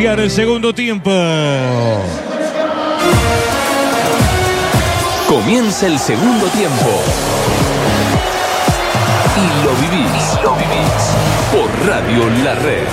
El segundo tiempo. Comienza el segundo tiempo. Y lo vivís por Radio La Red.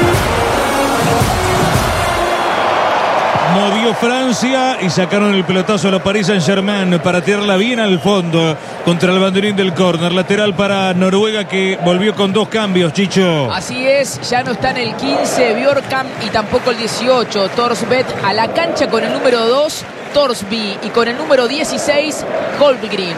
Movió Francia y sacaron el pelotazo a la Paris Saint-Germain para tirarla bien al fondo contra el banderín del córner. Lateral para Noruega, que volvió con 2 cambios, Chicho. Así es, ya no están el 15 Bjorkam y tampoco el 18 Thorsbeth a la cancha con el número 2 Thorsby y con el número 16 Holmgren.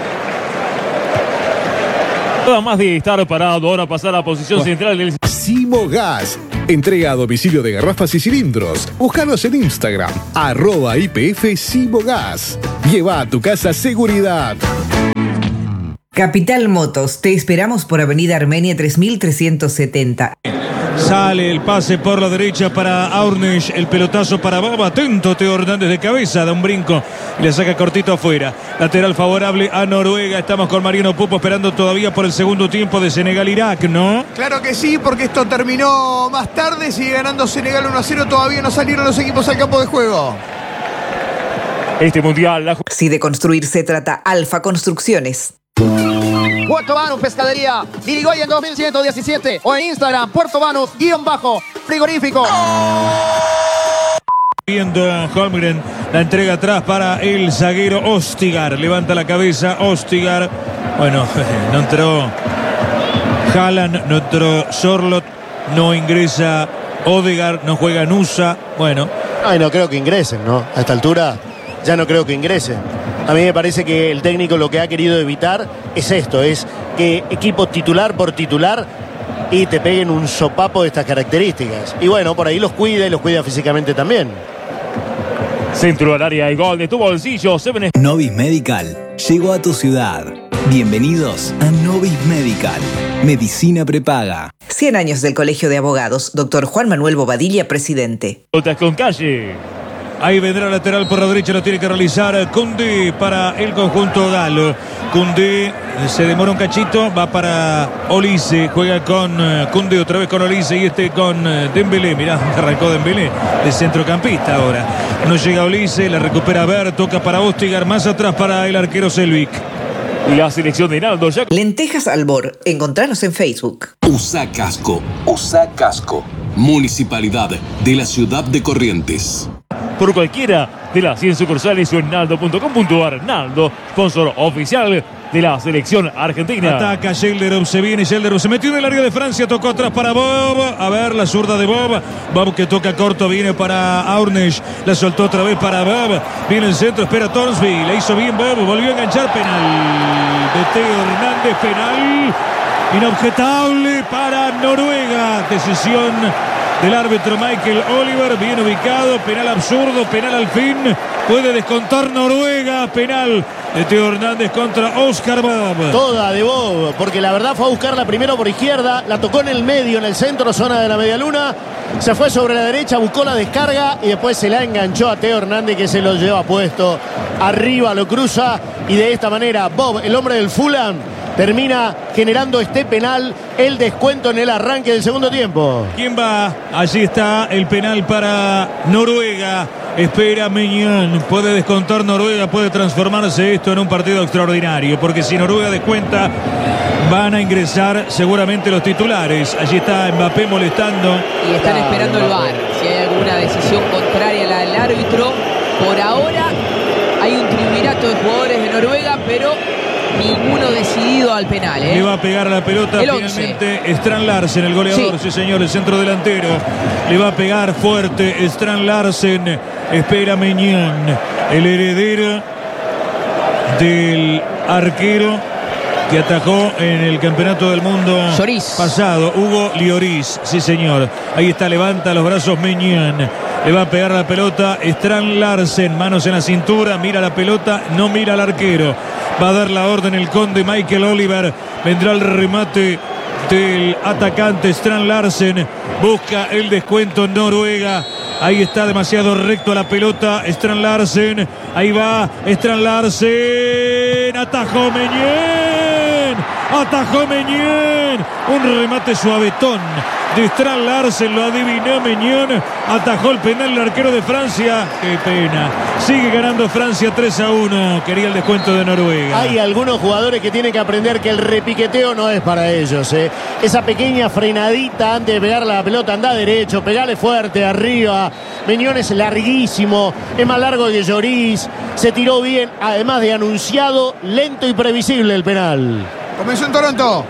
Nada más de estar parado, ahora pasar a la posición central del... Simogas. Entrega a domicilio de garrafas y cilindros. Búscanos en Instagram, @IPF Simogas. Lleva a tu casa seguridad. Capital Motos, te esperamos por Avenida Armenia 3370. Sale el pase por la derecha para Aurnes, el pelotazo para Baba, atento Teo Hernández de cabeza, da un brinco y le saca cortito afuera. Lateral favorable a Noruega, estamos con Mariano Pupo esperando todavía por el segundo tiempo de Senegal-Irak, ¿no? Claro que sí, porque esto terminó más tarde, sigue ganando Senegal 1-0, todavía no salieron los equipos al campo de juego. Este mundial... Si de construir se trata, Alfa Construcciones. Puerto Banús Pescadería, Irigoyen 2117 o en Instagram, Puerto Banús_frigorífico. Viendo a Holmgren, la entrega atrás para el zaguero Ostigar, levanta la cabeza Ostigar, bueno, no entró Haaland, no entró Sorloth, no ingresa Odegaard, no juega Nusa, bueno. Ay, no creo que ingresen, ¿no? A esta altura ya no creo que ingresen. A mí me parece que el técnico lo que ha querido evitar es esto, es que equipo titular por titular y te peguen un sopapo de estas características. Y bueno, por ahí los cuida y los cuida físicamente también. Centro al área y gol de tu bolsillo. Novis Medical llegó a tu ciudad. Bienvenidos a Novis Medical. Medicina prepaga. 100 años del Colegio de Abogados. Doctor Juan Manuel Bobadilla, presidente. Otras con calle. Ahí vendrá lateral por la derecha, lo tiene que realizar Koundé para el conjunto galo. Koundé se demora un cachito, va para Olise, juega con Koundé, otra vez con Olise y con Dembélé. Mirá, arrancó Dembélé de centrocampista ahora. No llega Olise, la recupera Ver, toca para Ostigar, más atrás para el arquero Selvik. La selección de Naldo ya... Lentejas Albor, encontranos en Facebook. USA Casco, Municipalidad de la Ciudad de Corrientes. Por cualquiera de las 100 sucursales o en naldo.com.ar. Naldo, sponsor oficial de la selección argentina. Ataca Gelderov, se viene Gelderov, se metió en el área de Francia, tocó atrás para Bob. A ver, la zurda de Bob. Bob que toca corto, viene para Aurnes. La soltó otra vez para Bob. Viene el centro, espera Thorsby. Le hizo bien Bob, volvió a enganchar. Penal de Teo Hernández, penal inobjetable para Noruega. Decisión del árbitro Michael Oliver, bien ubicado, penal absurdo, penal al fin, puede descontar Noruega, penal de Teo Hernández contra Oscar Bob. Toda de Bob, porque la verdad fue a buscarla primero por izquierda, la tocó en el medio, en el centro, zona de la medialuna, se fue sobre la derecha, buscó la descarga y después se la enganchó a Teo Hernández, que se lo lleva puesto, arriba lo cruza y de esta manera Bob, el hombre del Fulham, termina generando este penal, el descuento en el arranque del segundo tiempo. ¿Quién va? Allí está el penal para Noruega. Espera Meñán. Puede descontar Noruega, puede transformarse esto en un partido extraordinario, porque si Noruega descuenta, van a ingresar seguramente los titulares. Allí está Mbappé molestando. Y están esperando el VAR. Si hay alguna decisión contraria a la del árbitro, por ahora hay un triunvirato de jugadores de Noruega, pero ninguno decidido al penal. Le va a pegar a la pelota el finalmente Strand Larsen, el goleador, sí señor, el centro delantero. Le va a pegar fuerte Strand Larsen. Espera Meñán, el heredero del arquero que atajó en el campeonato del mundo pasado, Hugo Lloris, sí señor. Ahí está, levanta los brazos Meñán. Le va a pegar la pelota Strand Larsen, manos en la cintura, mira la pelota, no mira al arquero. Va a dar la orden el conde Michael Oliver. Vendrá el remate del atacante Strand Larsen. Busca el descuento Noruega. Ahí está demasiado recto la pelota Strand Larsen. Ahí va Strand Larsen. Atajó Meñán. Atajó Meñán. Un remate suavetón de Strand Larsen, lo adivinó Meñán. Atajó el penal el arquero de Francia. Qué pena. Sigue ganando Francia 3-1. Quería el descuento de Noruega. Hay algunos jugadores que tienen que aprender que el repiqueteo no es para ellos. Esa pequeña frenadita antes de pegar la pelota, anda derecho, pegale fuerte arriba. Meñán es larguísimo, es más largo que Lloris. Se tiró bien, además de anunciado, lento y previsible el penal. Comenzó en Toronto.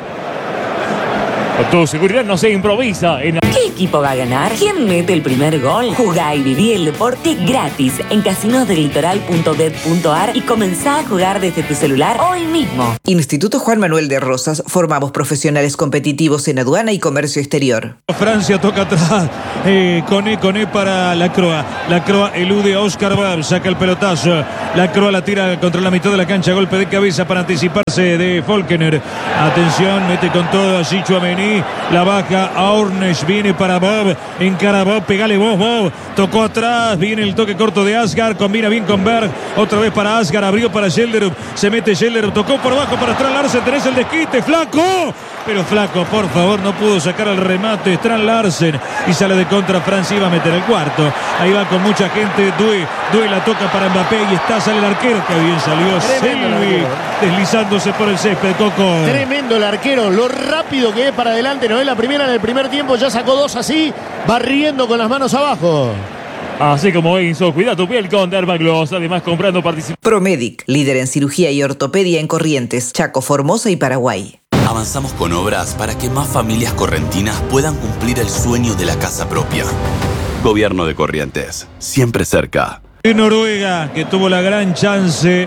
Con tu seguridad no se improvisa. ¿Qué equipo va a ganar? ¿Quién mete el primer gol? Jugá y viví el deporte gratis en casinosdelitoral.bet.ar y comenzá a jugar desde tu celular hoy mismo. Instituto Juan Manuel de Rosas. Formamos profesionales competitivos en aduana y comercio exterior. Francia toca atrás. Coné para la Croa. La Croa elude a Oscar Bab. Saca el pelotazo. La Croa la tira contra la mitad de la cancha. Golpe de cabeza para anticiparse de Falkener. Atención, mete con todo así Tchouaméni. La baja a Ornesh. Viene para Bob. Encara Bob. Pegale vos, Bob. Tocó atrás. Viene el toque corto de Asgard. Combina bien con Berg. Otra vez para Asgard. Abrió para Gelderup. Se mete Gelderup. Tocó por abajo para Strand Larsen. Tenés el desquite. Flaco. Pero Flaco, por favor, no pudo sacar el remate. Strand Larsen. Y sale de contra Francia. Iba a meter el cuarto. Ahí va con mucha gente. Due la toca para Mbappé. Y está, sale el arquero. Que bien salió. Selvi. Deslizándose por el césped. Coco. Tremendo el arquero. Lo rápido que es para adelante. No es la primera en el primer tiempo. Ya sacó dos así. Barriendo con las manos abajo. Así como Enzo, cuida tu piel con Dermagloss. Además, comprando participación. Promedic, líder en cirugía y ortopedia en Corrientes, Chaco, Formosa y Paraguay. Avanzamos con obras para que más familias correntinas puedan cumplir el sueño de la casa propia. Gobierno de Corrientes, siempre cerca. En Noruega, que tuvo la gran chance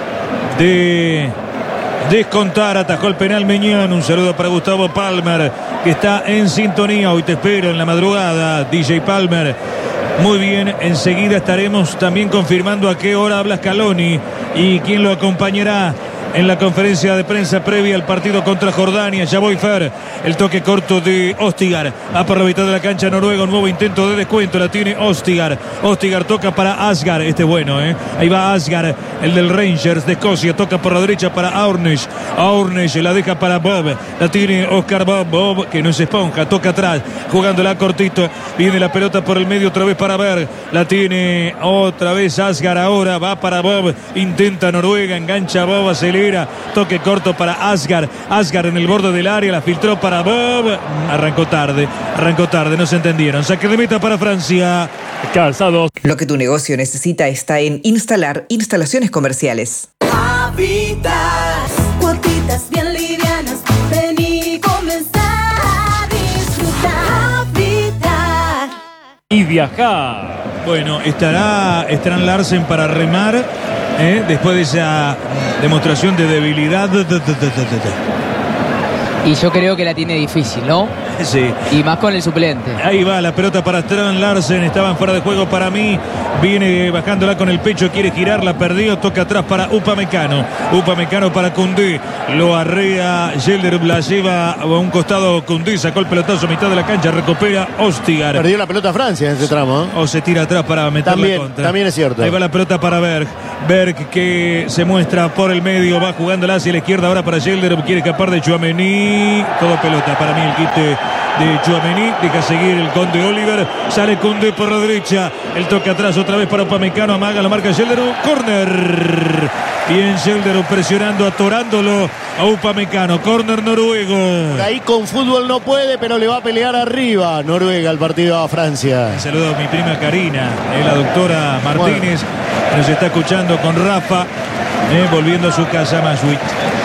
de descontar, atajó el penal Meñán. Un saludo para Gustavo Palmer, que está en sintonía. Hoy te espero en la madrugada, DJ Palmer. Muy bien, enseguida estaremos también confirmando a qué hora habla Scaloni y quién lo acompañará en la conferencia de prensa previa al partido contra Jordania. Ya voy, Fer. El toque corto de Ostigar. Va por la mitad de la cancha Noruega. Un nuevo intento de descuento. La tiene Ostigar. Ostigar toca para Asgard. Este es bueno, ¿eh? Ahí va Asgard, el del Rangers de Escocia. Toca por la derecha para Ornesh. Ornesh la deja para Bob. La tiene Oscar Bob. Bob, que no es esponja. Toca atrás. Jugándola cortito. Viene la pelota por el medio otra vez para Berg. La tiene otra vez Asgard. Ahora va para Bob. Intenta Noruega. Engancha Bob. Acelera. Toque corto para Asgard. Asgard en el borde del área. La filtró para Bob. Arrancó tarde. No se entendieron. Saque de meta para Francia. Calzados. Lo que tu negocio necesita está en Instalar Instalaciones Comerciales. Habitas, cuotitas bien livianas. Vení y comenzá a disfrutar. Habitar. Y viajar. Bueno, estará Strand Larsen para remar. Después de esa demostración de debilidad. Y yo creo que la tiene difícil, ¿no? Sí. Y más con el suplente. Ahí va la pelota para Strand Larsen. Estaban fuera de juego para mí. Viene bajándola con el pecho. Quiere girarla. Perdió. Toca atrás para Upamecano. Upamecano para Koundé. Lo arrea Gelderup. La lleva a un costado Koundé. Sacó el pelotazo a mitad de la cancha. Recupera Ostigar. Perdió la pelota Francia en ese tramo. O se tira atrás para meter la contra. También es cierto. Ahí va la pelota para Berg. Berg que se muestra por el medio. Va jugándola hacia la izquierda. Ahora para Gelderup. Quiere escapar de Tchouaméni. Todo pelota para mí el quite de Tchouaméni. Deja seguir el Conde Oliver. Sale Koundé por la derecha. El toque atrás otra vez para Upamecano. Amaga la marca Gelderup. Corner. Bien Gelderup presionando, atorándolo a Upamecano. Corner noruego. Por ahí con fútbol no puede, pero le va a pelear arriba Noruega el partido a Francia. Un saludo a mi prima Karina, la doctora Martínez. Bueno. Nos está escuchando con Rafa. Volviendo a su casa Maswit.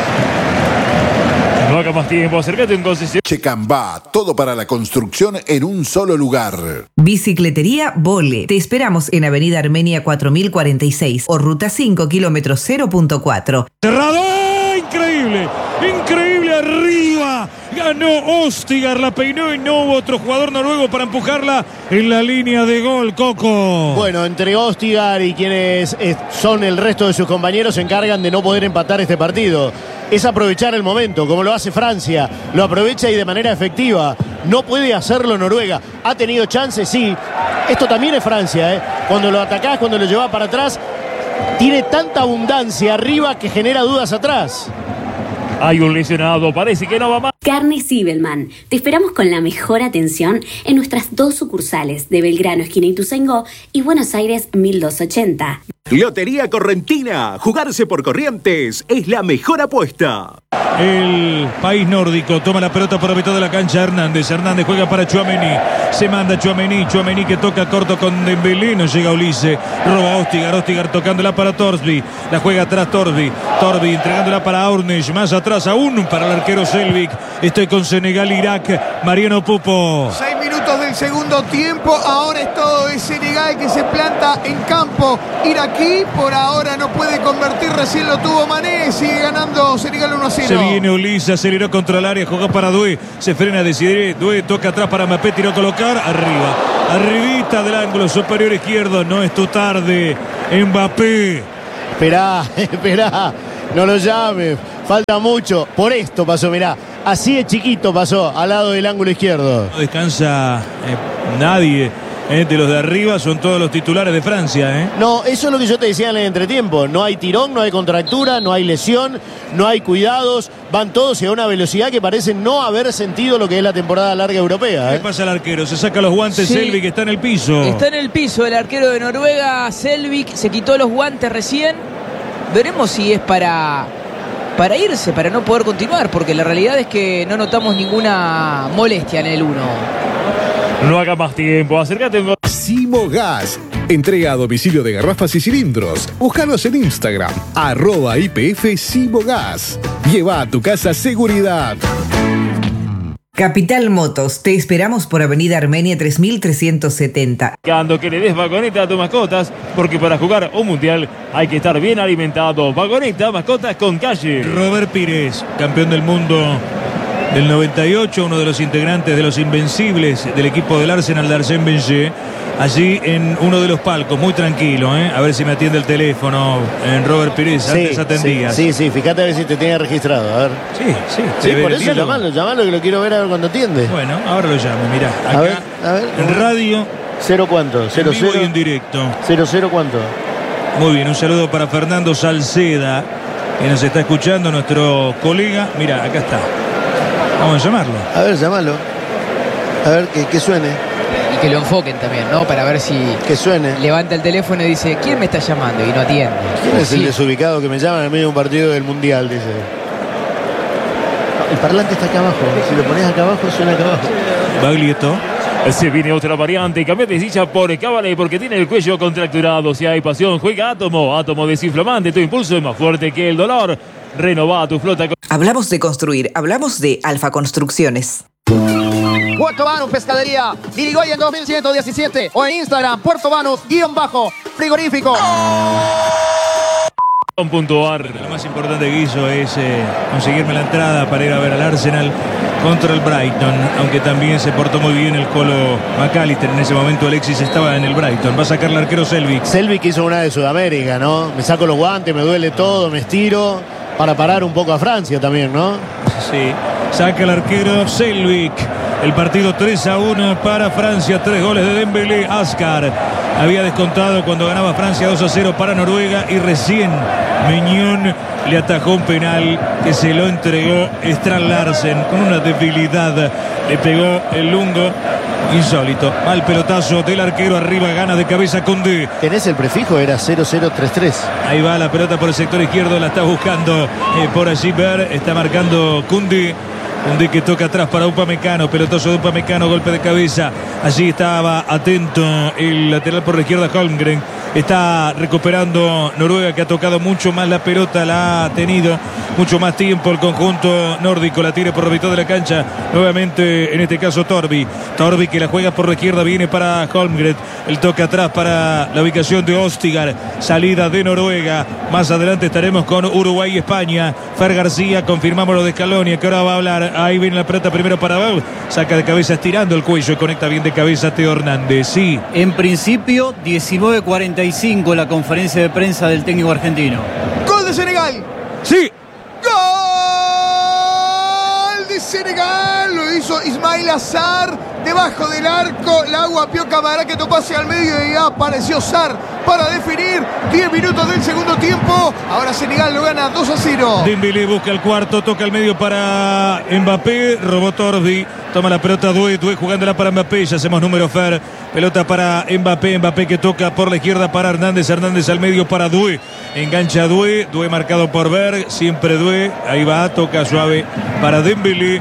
No haga más tiempo, acércate a un concesionario. Checambá, todo para la construcción en un solo lugar. Bicicletería Vole. Te esperamos en Avenida Armenia 4046 o Ruta 5, kilómetro 0.4. ¡Cerrado! ¡Increíble! ¡Increíble! ¡Arriba! Ganó Ostigar, la peinó y no hubo otro jugador noruego para empujarla en la línea de gol, Coco. Bueno, entre Ostigar y quienes son el resto de sus compañeros se encargan de no poder empatar este partido. Es aprovechar el momento, como lo hace Francia. Lo aprovecha y de manera efectiva. No puede hacerlo Noruega. ¿Ha tenido chances? Sí. Esto también es Francia, ¿eh? Cuando lo atacás, cuando lo llevás para atrás, tiene tanta abundancia arriba que genera dudas atrás. Hay un lesionado, parece que no va más. Carnes Zibelman. Te esperamos con la mejor atención en nuestras 2 sucursales de Belgrano, esquina Ituzaingó, y Buenos Aires 1280. Lotería Correntina. Jugarse por Corrientes es la mejor apuesta. El país nórdico toma la pelota por la mitad de la cancha. Hernández juega para Tchouaméni. Se manda Tchouaméni que toca corto con Dembélé. No llega Ulises. Roba Ostigar tocándola para Torsby. La juega atrás Torsby entregándola para Aurnes. Más atrás aún para el arquero Selvik. Estoy con Senegal, Irak. Mariano Pupo. 6 minutos del segundo tiempo. Ahora es todo de Senegal que se planta en campo iraquí. Por ahora no puede convertir. Recién lo tuvo Mané. Sigue ganando Senegal 1-0. Se viene Ulises, aceleró contra el área, juega para Doué, se frena Desiré, Doué toca atrás para Mbappé, tiró a colocar, arribita del ángulo superior izquierdo, no es tu tarde, Mbappé. Esperá, no lo llames, falta mucho, por esto pasó, mirá, así de chiquito pasó, al lado del ángulo izquierdo. No descansa nadie. De los de arriba son todos los titulares de Francia. No, eso es lo que yo te decía en el entretiempo. No hay tirón, no hay contractura, no hay lesión, no hay cuidados. Van todos y a una velocidad que parece no haber sentido lo que es la temporada larga europea. ¿Qué pasa al arquero? Se saca los guantes, sí. Selvik está en el piso. Está en el piso el arquero de Noruega, Selvik. Se quitó los guantes recién. Veremos si es para irse, para no poder continuar, porque la realidad es que no notamos ninguna molestia en el 1. No haga más tiempo, acércate. Simogas. Entrega a domicilio de garrafas y cilindros. Búscanos en Instagram, @IPF Simogas. Lleva a tu casa seguridad. Capital Motos, te esperamos por Avenida Armenia 3370. Que le des vagoneta a tus mascotas, porque para jugar un mundial hay que estar bien alimentado. Vagoneta, mascotas con calle. Robert Pires, campeón del mundo del 98, uno de los integrantes de los Invencibles del equipo del Arsenal de Arsène Wenger, allí en uno de los palcos, muy tranquilo, a ver si me atiende el teléfono, en Robert Pires, antes atendías. Sí, fíjate a ver si te tiene registrado, a ver. Sí, por eso llamalo que lo quiero ver a ver cuando atiende. Bueno, ahora lo llamo, mirá, acá, a ver. En radio. ¿Cero cuánto? ¿Cero, en vivo cero? Y en directo. ¿0-0 cuánto? Muy bien, un saludo para Fernando Salceda, que nos está escuchando, nuestro colega. Mira, acá está. Vamos a llamarlo. A ver, llamalo. A ver, que suene. Y que lo enfoquen también, ¿no? Para ver si... Que suene. Levanta el teléfono y dice, ¿quién me está llamando? Y no atiende. ¿Quién es el desubicado que me llama en el medio de un partido del Mundial? Dice. El parlante está acá abajo. Si lo pones acá abajo, suena acá abajo. Baglietto. Se viene otra variante, cambia de silla por Cabaret porque tiene el cuello contracturado. Si hay pasión, juega Átomo desinflamante. Tu impulso es más fuerte que el dolor. Renova tu flota. Hablamos de construir, hablamos de Alfa Construcciones. Puerto Banús Pescadería, Irigoyen 2117 o en Instagram, Puerto Banús_frigorífico. Lo más importante que hizo es conseguirme la entrada para ir a ver al Arsenal contra el Brighton, aunque también se portó muy bien el Colo McAllister. En ese momento Alexis estaba en el Brighton. Va a sacar el arquero Selvik. Selvik hizo una de Sudamérica, ¿no? Me saco los guantes, me duele todo, me estiro para parar un poco a Francia también, ¿no? Sí, saca el arquero Selvik. El partido 3-1 para Francia, 3 goles de Dembélé. Ascar había descontado cuando ganaba Francia 2-0 para Noruega y recién Mignon le atajó un penal que se lo entregó Strand Larsen con una debilidad. Le pegó el lungo. Insólito. Mal pelotazo del arquero arriba, gana de cabeza Koundé. ¿Tenés el prefijo? Era 0033. Ahí va la pelota por el sector izquierdo, la está buscando por allí Ver. Está marcando Koundé. Koundé que toca atrás para Upamecano, pelotazo de Upamecano, golpe de cabeza. Allí estaba atento el lateral por la izquierda, Holmgren. Está recuperando Noruega, que ha tocado mucho más la pelota, la ha tenido mucho más tiempo el conjunto nórdico. La tira por la mitad de la cancha, nuevamente en este caso Torby que la juega por la izquierda, viene para Holmgren. El toque atrás para la ubicación de Ostigar, salida de Noruega. Más adelante estaremos con Uruguay y España. Fer García, confirmamos lo de Scaloni, que ahora va a hablar. Ahí viene la pelota primero para Bau, saca de cabeza estirando el cuello y conecta bien de cabeza Teo Hernández. Sí. En principio 19:45 la conferencia de prensa del técnico argentino. Gol de Senegal. Sí. Gol de Senegal. Lo hizo Ismail Azar debajo del arco. La guapió Camara, que tocó hacia el medio y apareció Sar para definir. 10 minutos del segundo tiempo. Ahora Senegal lo gana 2-0. Dembélé busca el cuarto, toca el medio para Mbappé, robó Tordi, toma la pelota Doué jugándola para Mbappé, ya hacemos número Fer, pelota para Mbappé que toca por la izquierda para Hernández al medio para Doué, engancha Doué marcado por Berg, siempre Doué, ahí va, toca suave para Dembélé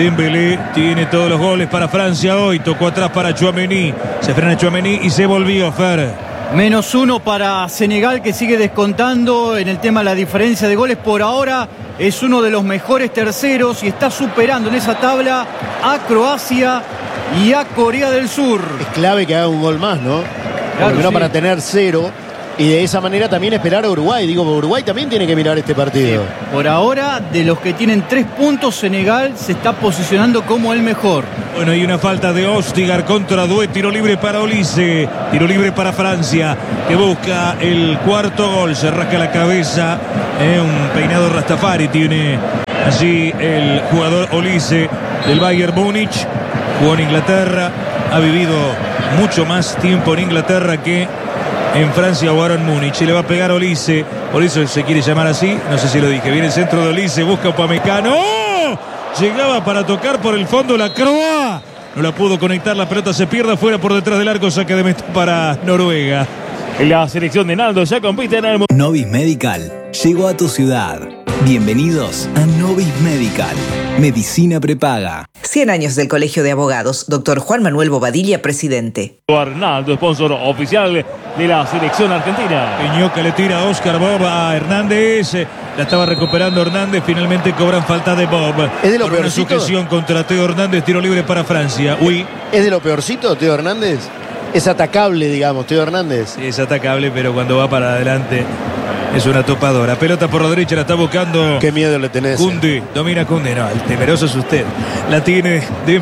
tiene todos los goles para Francia hoy, tocó atrás para Tchouaméni, se frena Tchouaméni y se volvió Fer. -1 para Senegal, que sigue descontando en el tema de la diferencia de goles. Por ahora es uno de los mejores terceros y está superando en esa tabla a Croacia y a Corea del Sur. Es clave que haga un gol más, ¿no? Claro, Porque no sí. para tener 0 y de esa manera también esperar a Uruguay. Digo, Uruguay también tiene que mirar este partido. Por ahora, de los que tienen 3 puntos, Senegal se está posicionando como el mejor. Bueno, hay una falta de Ostigar contra Doué, tiro libre para Olise, tiro libre para Francia, que busca el cuarto gol, se rasca la cabeza, un peinado Rastafari tiene allí el jugador Olise del Bayern Múnich, jugó en Inglaterra, ha vivido mucho más tiempo en Inglaterra que en Francia o ahora en Múnich, y le va a pegar Olise, por eso se quiere llamar así, no sé si lo dije, viene el centro de Olise, busca Upamecano, ¡oh! Llegaba para tocar por el fondo la Croa. No la pudo conectar, la pelota se pierde afuera por detrás del arco, saque de meta para Noruega. La selección de Naldo ya compite en el... Novis Medical llegó a tu ciudad. Bienvenidos a Novis Medical. Medicina prepaga. 100 años del Colegio de Abogados. Dr. Juan Manuel Bobadilla, presidente. Arnaldo, sponsor oficial de la selección argentina. Peñoca le tira a Oscar Bob a Hernández. La estaba recuperando Hernández. Finalmente cobran falta de Bob. ¿Es de lo por una peorcito? sujeción contra Teo Hernández. Tiro libre para Francia. Uy. ¿Es de lo peorcito, Teo Hernández? Es atacable, digamos, Teo Hernández. Sí, es atacable, pero cuando va para adelante es una topadora. Pelota por la derecha, la está buscando. Qué miedo le tenés. Koundé, domina Koundé. No, el temeroso es usted. La tiene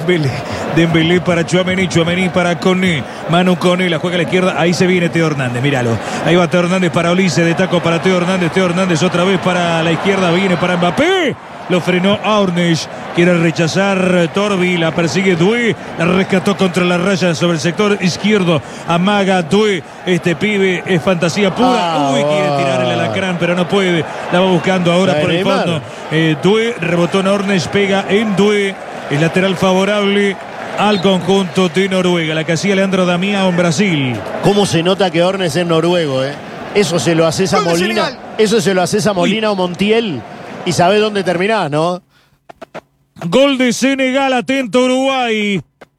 Dembélé para Tchouaméni para Koné. Manu Koné, la juega a la izquierda. Ahí se viene Teo Hernández, míralo. Ahí va Teo Hernández para Olise, de taco para Teo Hernández otra vez para la izquierda, viene para Mbappé. Lo frenó Aurnes, quiere rechazar Torbi, la persigue Doué, la rescató contra la raya sobre el sector izquierdo, amaga Doué, este pibe es fantasía pura, quiere tirar el alacrán pero no puede, la va buscando ahora por el fondo, Doué, rebotó en Aurnes, pega en Doué, es lateral favorable al conjunto de Noruega, la que hacía Leandro Damião en Brasil. ¿Cómo se nota que Ornes es noruego, Eso se lo haces a Molina, o Montiel. Y sabés dónde terminás, ¿no? Gol de Senegal, atento Uruguay.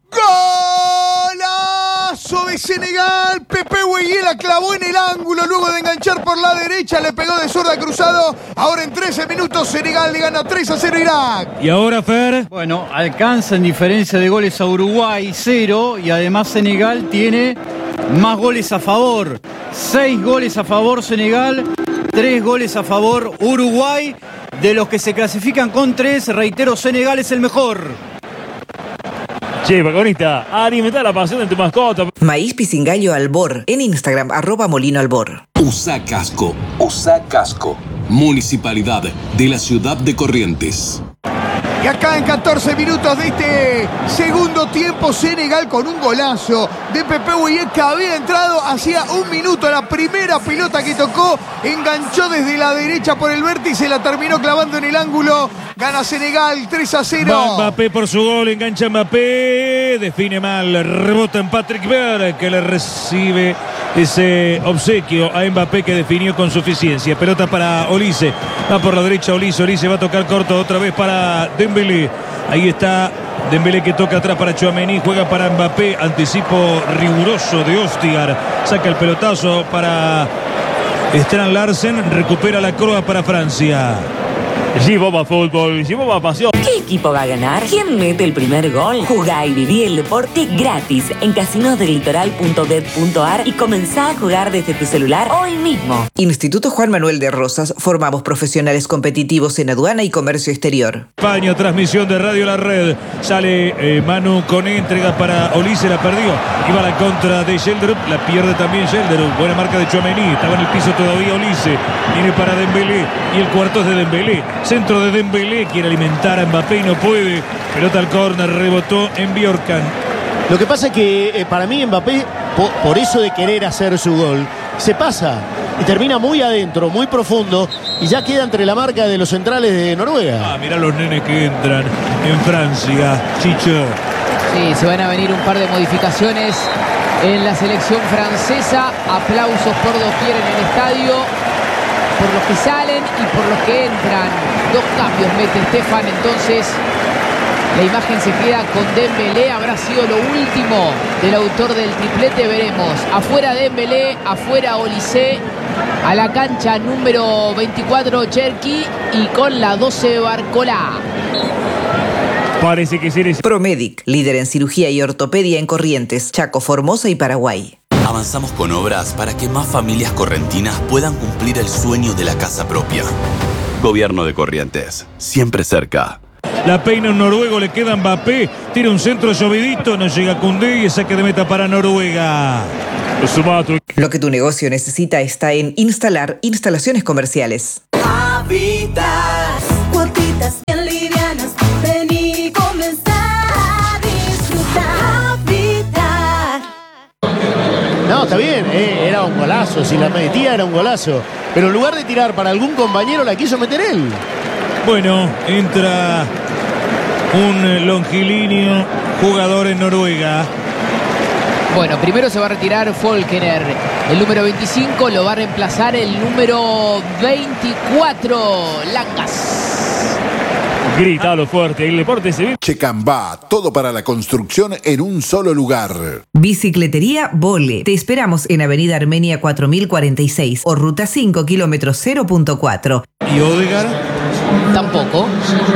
Golazo de Senegal. Pepe Güeyé la clavó en el ángulo luego de enganchar por la derecha. Le pegó de zurda cruzado. Ahora en 13 minutos Senegal le gana 3-0 a Irak. ¿Y ahora, Fer? Bueno, alcanza en diferencia de goles a Uruguay 0 y además Senegal tiene más goles a favor. 6 goles a favor Senegal, 3 goles a favor Uruguay. De los que se clasifican con 3, reitero, Senegal es el mejor. Che, protagonista, alimentar la pasión de tu mascota. Maíz Pisingallo Albor. En Instagram, @MolinoAlbor. USA Casco. Municipalidad de la ciudad de Corrientes. Y acá en 14 minutos de este segundo tiempo, Senegal con un golazo de Pepe Güeyé que había entrado hacía un minuto. La primera pelota que tocó, enganchó desde la derecha por el vértice, la terminó clavando en el ángulo. Gana Senegal 3-0. Va Mbappé por su gol, engancha Mbappé, define mal, rebota en Patrick Berg, que le recibe ese obsequio a Mbappé, que definió con suficiencia. Pelota para Olise, va por la derecha Olise va a tocar corto otra vez para Dembélé. Ahí está Dembélé, que toca atrás para Tchouaméni, juega para Mbappé, anticipo riguroso de Ostigar, saca el pelotazo para Strand Larsen, recupera la Croa para Francia. Giboma Fútbol, Giboma Pasión. ¿Qué equipo va a ganar? ¿Quién mete el primer gol? Jugá y viví el deporte gratis en casinosdelitoral.bet.ar y comenzá a jugar desde tu celular hoy mismo. Instituto Juan Manuel de Rosas. Formamos profesionales competitivos en aduana y comercio exterior. España, transmisión de Radio La Red. Sale Manu Koné, entrega para Olise, la perdió. Iba a la contra de Gelderup, la pierde también Gelderup. Buena marca de Tchouaméni, estaba en el piso todavía Olise. Viene para Dembélé y el cuarto es de Dembélé. Centro de Dembélé, quiere alimentar a Mbappé y no puede. Pelota al córner, rebotó en Bjorkan. Lo que pasa es que para mí Mbappé, por eso de querer hacer su gol, se pasa y termina muy adentro, muy profundo, y ya queda entre la marca de los centrales de Noruega. Mirá los nenes que entran en Francia, Chicho. Sí, se van a venir un par de modificaciones en la selección francesa. Aplausos por doquier en el estadio, por los que salen y por los que entran. 2 cambios mete Stefan, entonces la imagen se queda con Dembélé. Habrá sido lo último del autor del triplete, veremos. Afuera Dembélé, afuera Olise. A la cancha número 24 Cherki y con la 12 Barcola. Parece que ser Promedic, líder en cirugía y ortopedia en Corrientes, Chaco, Formosa y Paraguay. Avanzamos con obras para que más familias correntinas puedan cumplir el sueño de la casa propia. Gobierno de Corrientes, siempre cerca. La peina un noruego, le queda Mbappé. Tira un centro llovidito, no llega Koundé y es saque de meta para Noruega. Lo que tu negocio necesita está en Instalar Instalaciones Comerciales. Habitat. Cuotitas bien livianas. Vení, comenzar a disfrutar. Habitat. No, está bien, era un golazo. Si la metía era un golazo. Pero en lugar de tirar para algún compañero, la quiso meter él. Bueno, entra un longilíneo jugador en Noruega. Bueno, primero se va a retirar Folkener. El número 25 lo va a reemplazar el número 24, Langas. Grítalo fuerte, el deporte se ve. Checambá, todo para la construcción en un solo lugar. Bicicletería Vole. Te esperamos en Avenida Armenia 4046 o Ruta 5, kilómetro 0.4. ¿Y Odegaard? Tampoco.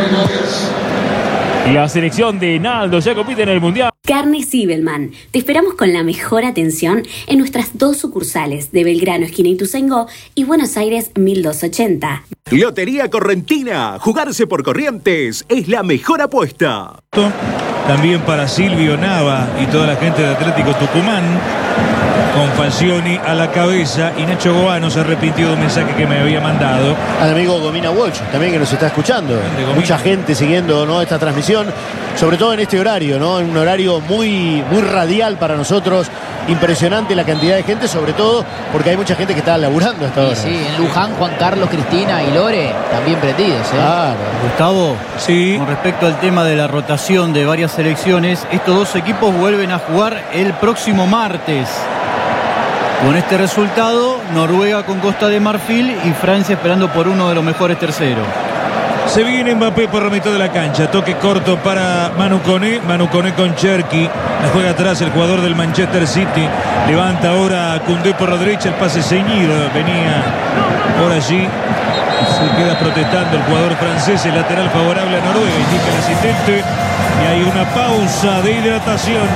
La selección de Naldo ya compite en el Mundial. Carnes Zibelman. Te esperamos con la mejor atención en nuestras 2 sucursales de Belgrano, esquina Ituzaingó, y Buenos Aires 1280. Lotería Correntina. Jugarse por Corrientes es la mejor apuesta. También para Silvio Nava y toda la gente de Atlético Tucumán, con Falcioni a la cabeza, y Nacho Goano se arrepintió de un mensaje que me había mandado. Al amigo Gomina Walsh, también, que nos está escuchando. Mucha gente siguiendo, ¿no?, esta transmisión, sobre todo en este horario, ¿no? En un horario muy, muy radial para nosotros. Impresionante la cantidad de gente, sobre todo porque hay mucha gente que está laburando hasta ahora. Sí, en Luján, Juan Carlos, Cristina y Lore también prendidos. Claro. Gustavo, sí. Con respecto al tema de la rotación de varias selecciones, estos 2 equipos vuelven a jugar el próximo martes. Con este resultado, Noruega con Costa de Marfil y Francia esperando por uno de los mejores terceros. Se viene Mbappé por la mitad de la cancha. Toque corto para Manu Koné. Manu Koné con Cherki. La juega atrás el jugador del Manchester City. Levanta ahora Koundé por la derecha. El pase ceñido. Venía por allí. Se queda protestando el jugador francés. El lateral favorable a Noruega, indica el asistente. Y hay una pausa de hidratación.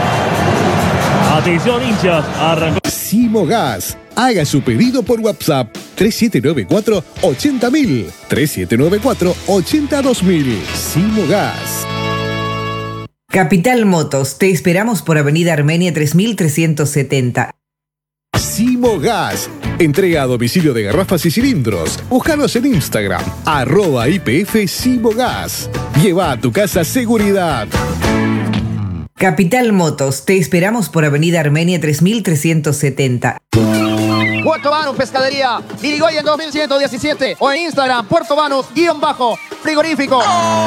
Atención, hinchas. Arrancó. Simogas. Haga su pedido por WhatsApp 3794-80000. 3794-82000. Simogas. Capital Motos. Te esperamos por Avenida Armenia 3370. Simogas. Entrega a domicilio de garrafas y cilindros. Búscanos en Instagram, @IPF Simogas. Lleva a tu casa seguridad. Capital Motos. Te esperamos por Avenida Armenia 3370. Puerto Banús Pescadería, Irigoyen 2117 o en Instagram, Puerto Banús_frigorífico.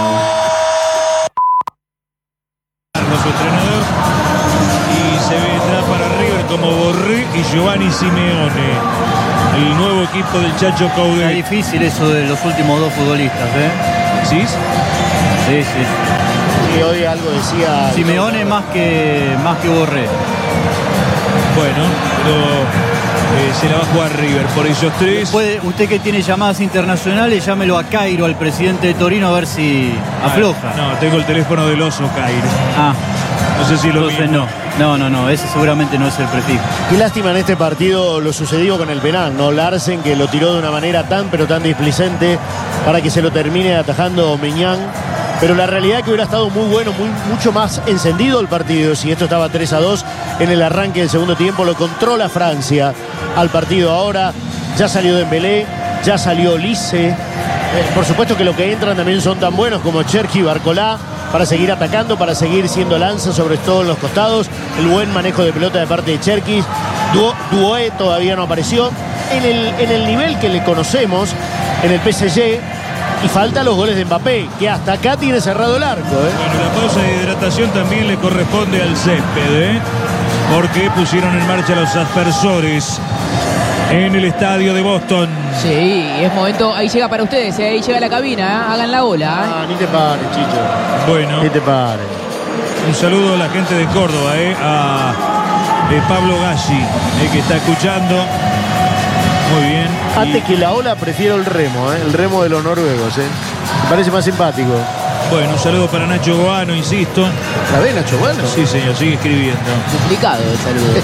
Su entrenador, y se vendrá para River como Borré y Giovanni Simeone, el nuevo equipo del Chacho Coudet. Es difícil eso de los últimos 2 futbolistas, ¿eh? ¿Sí? Sí. Sí, hoy algo decía Simeone más que Borré. Bueno, pero se la va a jugar River por esos 3. Usted que tiene llamadas internacionales, llámelo a Cairo, al presidente de Torino, a ver si afloja. No, tengo el teléfono del oso Cairo. No sé si lo entonces mismo. No, ese seguramente no es el prefijo. Qué lástima en este partido lo sucedido con el penal, ¿no? Larsen, que lo tiró de una manera tan pero tan displicente para que se lo termine atajando Meñán. Pero la realidad es que hubiera estado muy bueno, mucho más encendido el partido si esto estaba 3-2 en el arranque del segundo tiempo. Lo controla Francia al partido ahora. Ya salió Dembélé, ya salió Olise. Por supuesto que los que entran también son tan buenos como Cherki y Barcolá para seguir atacando, para seguir siendo lanza sobre todos los costados. El buen manejo de pelota de parte de Cherki. Doué todavía no apareció en el nivel que le conocemos en el PSG. Y faltan los goles de Mbappé, que hasta acá tiene cerrado el arco. Bueno, la pausa de hidratación también le corresponde al césped, porque pusieron en marcha los aspersores en el estadio de Boston. Sí, es momento. Ahí llega para ustedes, ahí llega la cabina. Hagan la ola. Ah, ni te pares, Chicho. Bueno. Ni te pares. Un saludo a la gente de Córdoba, a Pablo Gassi, que está escuchando. Muy bien. Antes que la ola, prefiero el remo de los noruegos. Me parece más simpático. Bueno, un saludo para Nacho Boano, insisto. ¿La ve Nacho Boano? Sí, señor, sigue escribiendo. Duplicado el saludo.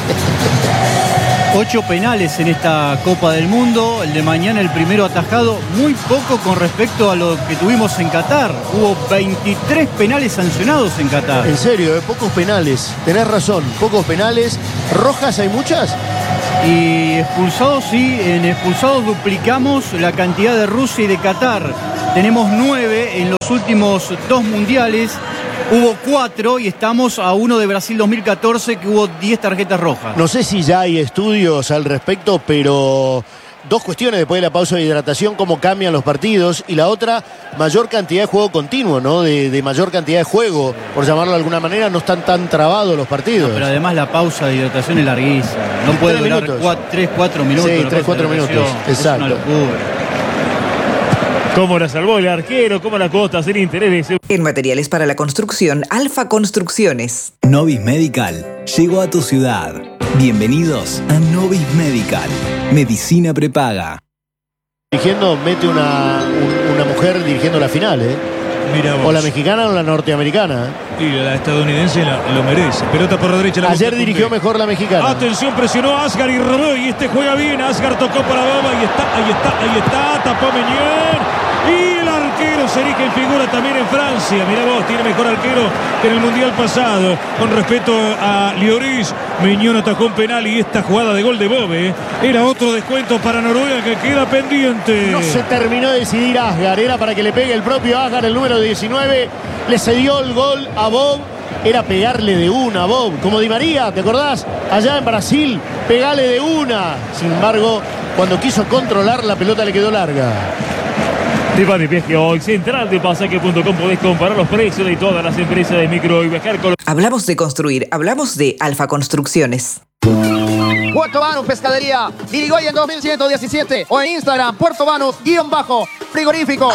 8 penales en esta Copa del Mundo. El de mañana, el primero atajado. Muy poco con respecto a lo que tuvimos en Qatar. Hubo 23 penales sancionados en Qatar. En serio, pocos penales. Tenés razón, pocos penales. ¿Rojas hay muchas? Y expulsados, sí. En expulsados duplicamos la cantidad de Rusia y de Qatar. Tenemos 9 en los últimos 2 mundiales. Hubo 4 y estamos a 1 de Brasil 2014, que hubo 10 tarjetas rojas. No sé si ya hay estudios al respecto, pero 2 cuestiones después de la pausa de hidratación: cómo cambian los partidos, y la otra, mayor cantidad de juego continuo, ¿no? De mayor cantidad de juego, por llamarlo de alguna manera. No están tan trabados los partidos. No, pero además la pausa de hidratación es larguísima. No puede durar 3-4 minutos. Sí, 3-4 minutos. Exacto. Es una locura. ¿Cómo la salvó el arquero? ¿Cómo la cuota sin interés? En materiales para la construcción, Alfa Construcciones. Novis Medical llegó a tu ciudad. Bienvenidos a Novis Medical. Medicina prepaga. Dirigiendo, mete una mujer dirigiendo la final, Mira vos. O la mexicana o la norteamericana. Y la estadounidense lo merece. Pelota por la derecha. Ayer dirigió mejor la mexicana. Atención, presionó a Asgar y robó. Y juega bien. Asgar tocó para Boba. Ahí está. Tapó Meñón. Y el arquero se erige en figura también en Francia. Mirá vos, tiene mejor arquero que en el Mundial pasado. Con respeto a Lloris, Meñón atajó un penal y esta jugada de gol de Bobe era otro descuento para Noruega que queda pendiente. No se terminó de decidir Asgar. Era para que le pegue el propio Asgar, el número 19. Le cedió el gol a Bob. Era pegarle de una a Bob. Como Di María, ¿te acordás? Allá en Brasil, pegale de una. Sin embargo, cuando quiso controlar, la pelota le quedó larga. De viaje hoy, centraldepasaje.com, podés comparar los precios de todas las empresas de micro y viajar con... Hablamos de construir, hablamos de Alfa Construcciones. Puerto Banús Pescadería, Irigoyen 2117 o en Instagram, Puerto Banús_frigorífico.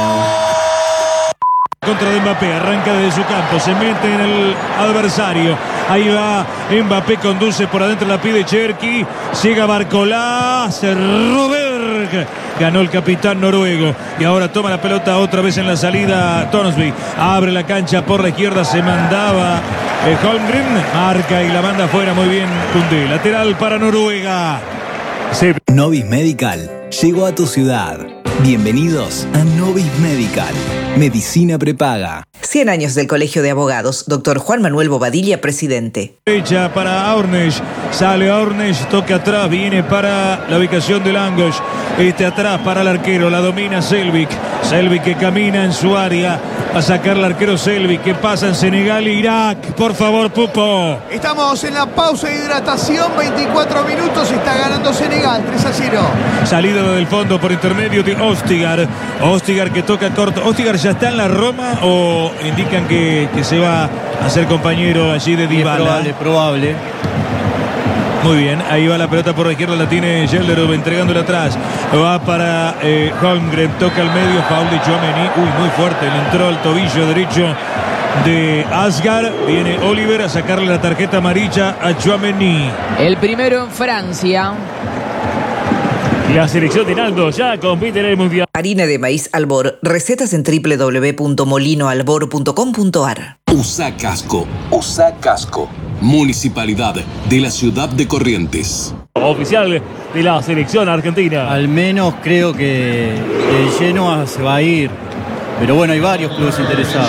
Contra de Mbappé, arranca desde su campo, se mete en el adversario. Ahí va Mbappé, conduce por adentro, la pide Cherki. Llega Barcolá, cerró Berg. Ganó el capitán noruego. Y ahora toma la pelota otra vez en la salida Torsby. Abre la cancha por la izquierda, se mandaba Holmgren. Marca y la manda afuera, muy bien Koundé. Lateral para Noruega. Novis Medical llegó a tu ciudad. Bienvenidos a Novis Medical. Medicina prepaga. 100 años del Colegio de Abogados. Doctor Juan Manuel Bobadilla, presidente. Derecha para Aurnes. Sale Aurnes, toca atrás, viene para la ubicación de Langosh. Atrás para el arquero, la domina Selvik. Selvik que camina en su área. Va a sacar el arquero Selvik, que pasa en Senegal e Irak. Por favor, Pupo. Estamos en la pausa de hidratación, 24 minutos, está ganando Senegal, 3-0. Salida del fondo por intermedio de Ostigar. Ostigar que toca corto. Ostigar ya está en la Roma o indican que se va a ser compañero allí de Dybala. Es probable. Muy bien, ahí va la pelota por la izquierda, la tiene Gelderov entregándola atrás. Va para Holmgren, toca al medio, foul de Tchouaméni. Muy fuerte, le entró al tobillo derecho de Asgar. Viene Oliver a sacarle la tarjeta amarilla a Tchouaméni. El primero en Francia. La selección de Naldo ya compite en el Mundial. Harina de maíz Albor. Recetas en www.molinoalbor.com.ar. USA Casco. USA Casco. Municipalidad de la ciudad de Corrientes. Oficial de la selección argentina. Al menos creo que el Genoa se va a ir. Pero bueno, hay varios clubes interesados.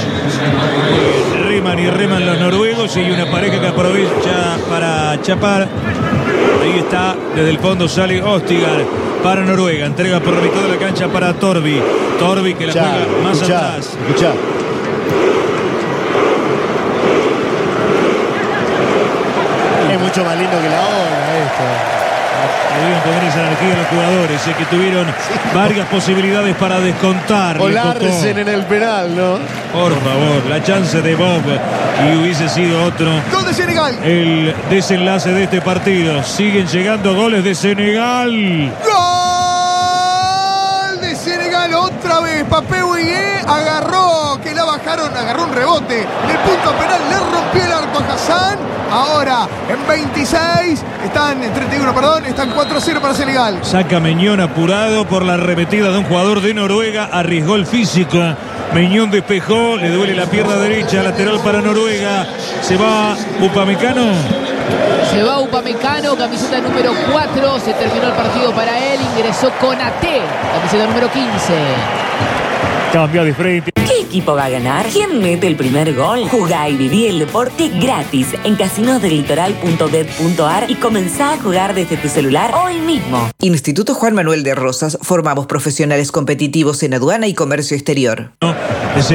Reman los noruegos y hay una pareja que aprovecha para chapar. Ahí está, desde el fondo sale Ostigar. para Noruega. Entrega por la mitad de la cancha para Torbi. Torbi que la juega más atrás. Escuchá. Es mucho más lindo que la hora esto. Debían poner esa energía a los jugadores, que tuvieron varias posibilidades para descontar. O Larsen en el penal, ¿no? Por favor, la chance de Bob y hubiese sido otro. ¡Gol de Senegal! El desenlace de este partido. Siguen llegando goles de Senegal. ¡Gol de Senegal! Otra vez Papé Gueye agarró, que la bajaron, agarró un rebote. El punto penal le rompió el arco a Hassan. Ahora en 26, están 4-0 para Senegal. Saca Meñón apurado por la arremetida de un jugador de Noruega. Arriesgó el físico. Meñón despejó, le duele la pierna derecha, lateral para Noruega. Se va Upamecano. Se va Upamecano, camiseta número 4. Se terminó el partido para él. Ingresó Konaté, camiseta número 15. Cambia de frente. ¿Qué equipo va a ganar? ¿Quién mete el primer gol? Jugá y viví el deporte gratis en casinosdelitoral.bet.ar y comenzá a jugar desde tu celular hoy mismo. Instituto Juan Manuel de Rosas. Formamos profesionales competitivos en aduana y comercio exterior.